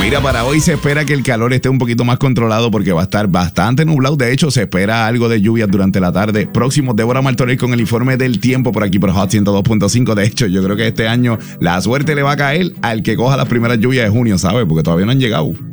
Mira, para hoy se espera que el calor esté un poquito más controlado porque va a estar bastante nublado. De hecho, se espera algo de lluvia durante la tarde. Próximo, Débora Martorell con el informe del tiempo por aquí por Hot 102.5. De hecho, yo creo que este año la suerte le va a caer al que coja las primeras lluvias de junio, ¿sabes? Porque todavía no han llegado.